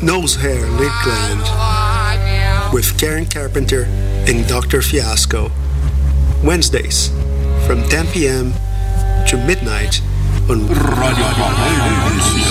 Nose Hair Lakeland with Karen Carpenter and Dr. Fiasco. Wednesdays from 10 p.m. to midnight on Radio